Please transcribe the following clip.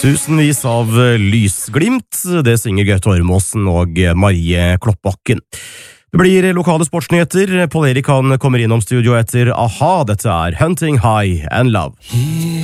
Tusenvis av lysglimt, det synger Gaute Ormåsen og Marie Kloppbakken. Det blir lokale sportsnyheter. Paul Erik han kommer innom studio etter Aha, dette er Hunting High and Love.